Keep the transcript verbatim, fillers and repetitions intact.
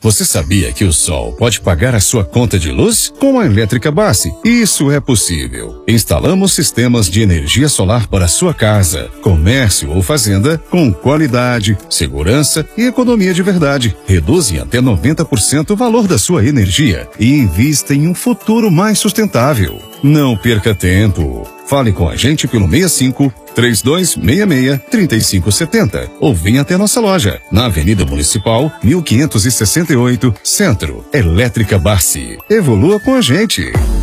Você sabia que o sol pode pagar a sua conta de luz? Com a Elétrica Bassi, isso é possível. Instalamos sistemas de energia solar para sua casa, comércio ou fazenda com qualidade, segurança e economia de verdade. Reduzem até noventa por cento o valor da sua energia e invista em um futuro mais sustentável. Não perca tempo. Fale com a gente pelo seis cinco, três dois seis seis, três cinco sete zero ou venha até nossa loja, na Avenida Municipal, mil quinhentos e sessenta e oito, Centro. Elétrica Bassi. Evolua com a gente.